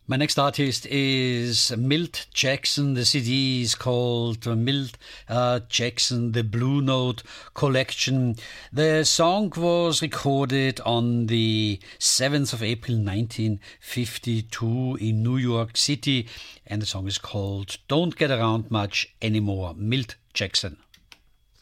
My next artist is Milt Jackson. The CD is called Milt Jackson, the Blue Note Collection. The song was recorded on the 7th of April 1952 in New York City, and the song is called Don't Get Around Much Anymore, Milt Jackson.